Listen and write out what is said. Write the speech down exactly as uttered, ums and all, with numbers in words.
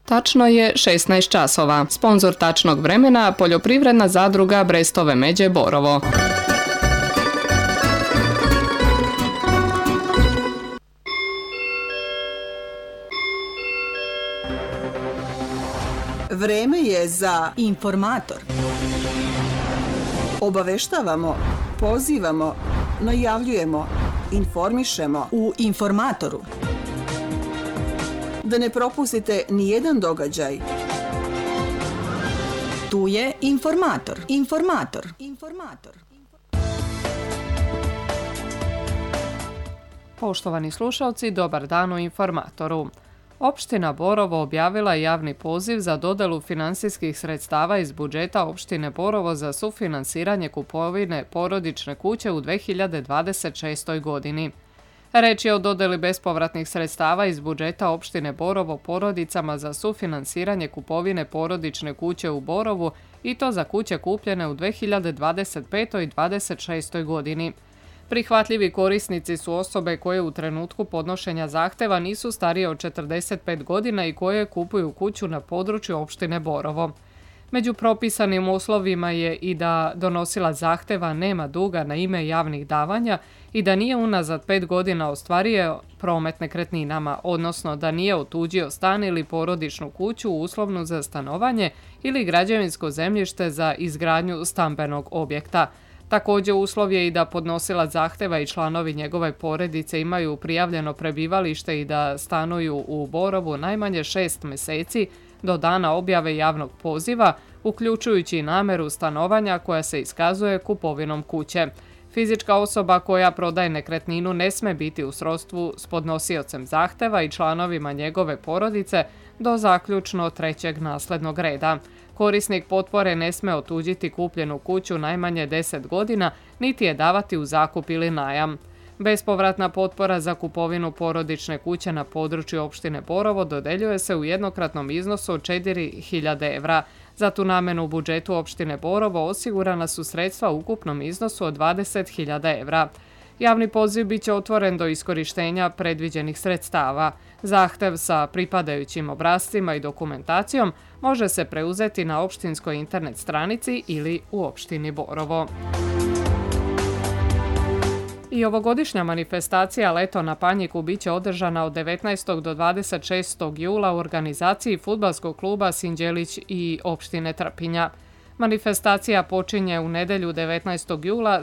Tačno je šesnaest časova. Sponzor tačnog vremena poljoprivredna zadruga Brestove Međe Borovo. Vreme je za informator. Obaveštavamo, pozivamo, najavljujemo, informišemo u informatoru. Da ne propustite ni jedan događaj. Tu je informator. Informator. Informator. Poštovani slušalci, dobar dan u informatoru. Opština Borovo objavila je javni poziv za dodelu finansijskih sredstava iz budžeta opštine Borovo za sufinansiranje kupovine porodične kuće u dve hiljade dvadeset šestoj. godini. Reč je o dodeli bespovratnih sredstava iz budžeta opštine Borovo porodicama za sufinansiranje kupovine porodične kuće u Borovu i to za kuće kupljene u dve hiljade dvadeset petoj i dvadeset šestoj. godini. Prihvatljivi korisnici su osobe koje u trenutku podnošenja zahteva nisu starije od četrdeset pet godina i koje kupuju kuću na području opštine Borovo. Među propisanim uslovima je i da donosila zahteva nema duga na ime javnih davanja i da nije unazad pet godina ostvario promet nekretninama, odnosno da nije otuđio stan ili porodičnu kuću uslovnu za stanovanje ili građevinsko zemljište za izgradnju stambenog objekta. Također uslov je i da podnosilac zahteva i članovi njegove porodice imaju prijavljeno prebivalište i da stanuju u Borovu najmanje šest meseci do dana objave javnog poziva, uključujući i nameru stanovanja koja se iskazuje kupovinom kuće. Fizička osoba koja prodaje nekretninu ne sme biti u srodstvu s podnosiocem zahteva i članovima njegove porodice do zaključno trećeg naslednog reda. Korisnik potpore ne sme otuđiti kupljenu kuću najmanje deset godina, niti je davati u zakup ili najam. Bespovratna potpora za kupovinu porodične kuće na području opštine Borovo dodeljuje se u jednokratnom iznosu od četiri hiljade evra. Za tu namenu u budžetu opštine Borovo osigurana su sredstva u ukupnom iznosu od dvadeset hiljada evra. Javni poziv biće otvoren do iskorištenja predviđenih sredstava. Zahtev sa pripadajućim obrascima i dokumentacijom može se preuzeti na opštinskoj internet stranici ili u opštini Borovo. I ovogodišnja manifestacija Leto na Panjiku biće održana od devetnaestog do dvadeset šestog jula u organizaciji fudbalskog kluba Sinđelić i opštine Trpinja. Manifestacija počinje u nedelju devetnaestog jula